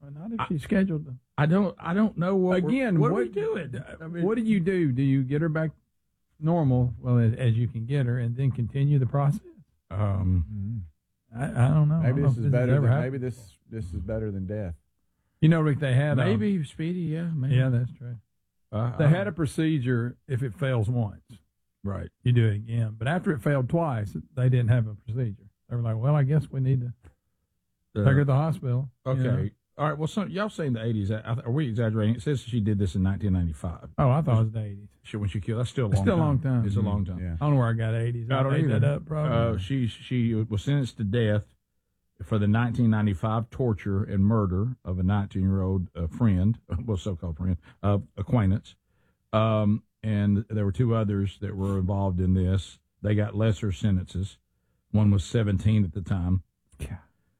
Not if she's scheduled to. I don't know what. Again, what are we doing? I mean, what do you do? Do you get her back normal, as you can get her, and then continue the process? I don't know. Maybe this is better. Maybe this is better than death. You know, Rick, they had maybe Speedy. Yeah, maybe. Yeah, that's true. They had a procedure. If it fails once, right, you do it again. But after it failed twice, they didn't have a procedure. They were like, "Well, I guess we need to take her to the hospital." Okay. You know? All right. Well, y'all say in the 80s. Are we exaggerating? It says she did this in 1995. Oh, I thought it was the 80s. When she killed, that's still a long time. It's a long time. Yeah. I don't know where I got 80s. I don't made either. that up, probably. She was sentenced to death for the 1995 torture and murder of a 19-year-old friend, well, so-called friend, acquaintance. And there were two others that were involved in this. They got lesser sentences. One was 17 at the time. Yeah.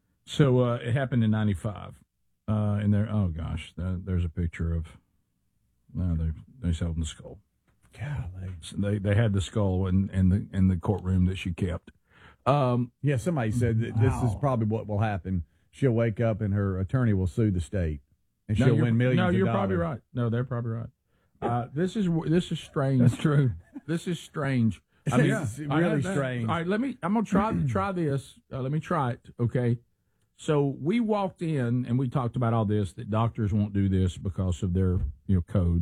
So it happened in 95. And there, oh gosh, there's a picture of. No, they held the skull. Golly. So they had the skull in the courtroom that she kept. Yeah, somebody said that this is probably what will happen. She'll wake up and her attorney will sue the state, and she'll win millions. No, you're of dollars. probably right. No, they're probably right. This is strange. That's true. This is strange. I mean, it's really strange. All right, I'm gonna try this. Let me try it. Okay. So we walked in and we talked about all this, that doctors won't do this because of their code.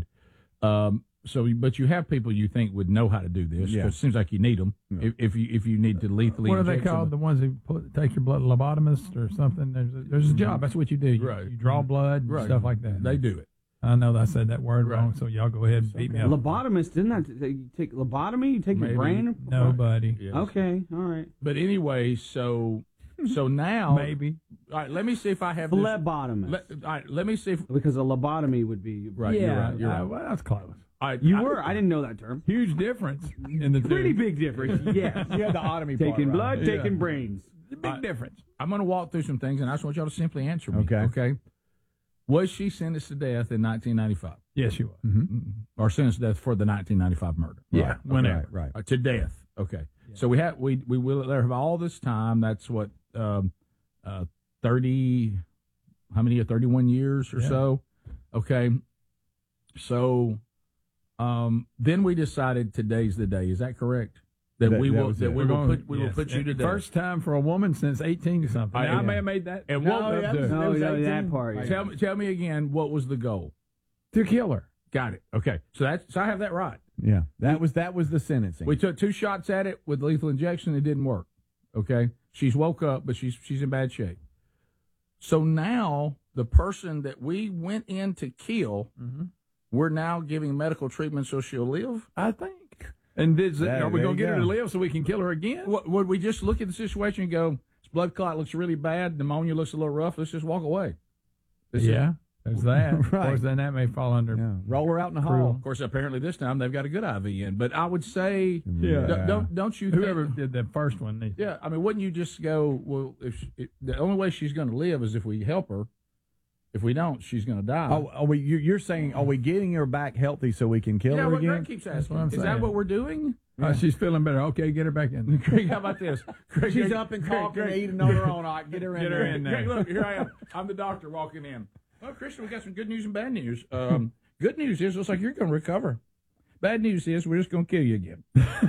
But you have people you think would know how to do this. Yeah. It seems like you need them if you need to lethally. What are they inject called? somebody. The ones who take your blood, lobotomist or something. There's a job. That's what you do. You draw blood and stuff like that. They do it. I know I said that word wrong, so y'all go ahead and beat me up. Lobotomist, didn't that you take lobotomy? You take Maybe. your brain? Nobody. Yes. Okay, all right. But anyway, so now Maybe. All right, let me see if I have this. Phlebotomist. All right, let me see if. Because a lobotomy would be Right, Yeah, you're right. Well, that's close. All right, You were. I didn't know that term. Huge difference in the Pretty two. big difference. Yes. You had the otomy part, Taking right? blood, taking brains. Big difference. I'm going to walk through some things, and I just want y'all to simply answer me. Okay. Okay. Was she sentenced to death in 1995? Yes, she was. Or sentenced to death for the 1995 murder? Yeah, whenever. Right. To death. Okay. Yeah. So we will let her have all this time. That's what 30. How many? 31 years or so. Okay. So, then we decided today's the day. Is that correct? That we will put you to death. First time for a woman since 18 something. Now, I may have made that. And no, what- that was- No, it was no, 18. that part. Yeah. Tell me again. What was the goal? To kill her. Got it. Okay. So I have that right. Yeah, that was the sentencing. We took 2 shots at it with lethal injection. It didn't work. Okay. She's woke up, but she's in bad shape. So now the person that we went in to kill, we're now giving medical treatment so she'll live. I think. And are we there going to you get her to go. live so we can kill her again? Would we just look at the situation and go, this blood clot looks really bad, pneumonia looks a little rough, let's just walk away? Yeah, there's that. Of Right. course, then that may fall under. Yeah. Roll her out in the Cruel. hall. Of course, apparently this time they've got a good IV in. But I would say, Yeah. don't you Whoever think? did the first one. Yeah, I mean, wouldn't you just go, well, the only way she's going to live is if we help her. If we don't, she's going to die. Oh, you're saying, are we getting her back healthy so we can kill yeah, her what again? Greg keeps asking. what I'm Is that saying. what we're doing? She's feeling better. Okay, get her back in. Greg, how about this? Greg, She's Greg, up and Greg, talking, Greg, eating on her own. All right, get her in Get her there. in there. Greg, look, here I am. I'm the doctor walking in. Well, Christian, we got some good news and bad news. Good news is, looks like you're going to recover. Bad news is, we're just going to kill you again.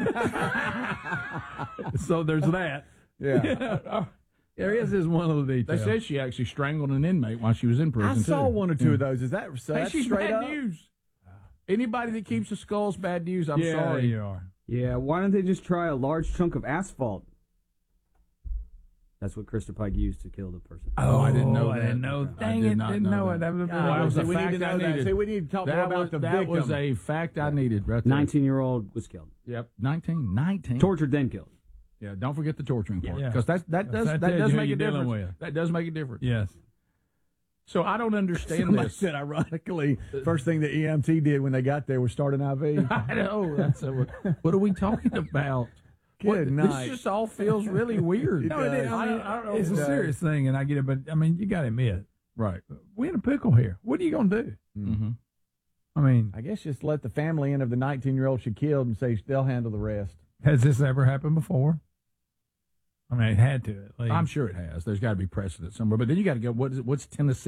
So there's that. Yeah. There is one little detail. They said she actually strangled an inmate while she was in prison. I saw too. one or two of those. Is that so? Hey, That's she's straight bad up? news. Anybody that keeps the skulls bad news, I'm yeah, sorry. you are. Yeah, why don't they just try a large chunk of asphalt? That's what Krista Pike used to kill the person. Oh, I didn't know I that. didn't know. I Dang did it, not didn't know it. That was That was a we need fact to know I that. needed. See, we need to talk more about the that victim. was a fact I needed right there. 19-year-old was killed. Yep, 19. Tortured, then killed. Yeah, don't forget the torturing part, Yeah. because that does tells you who make a you're dealing difference. with. That does make a difference. Yes. So I don't understand Somebody this. said, ironically, first thing the EMT did when they got there was start an IV. I know. What are we talking about? Good night. This just all feels really weird. No, it is. I don't know. It's a serious thing, and I get it, but I mean, you got to admit, Right. we're in a pickle here. What are you going to do? Mm-hmm. I mean, I guess just let the family in of the 19-year-old she killed and say they'll handle the rest. has this ever happened before? I mean, it had to at least. I'm sure it has. There's got to be precedent somewhere. But then you got to go, what's Tennessee?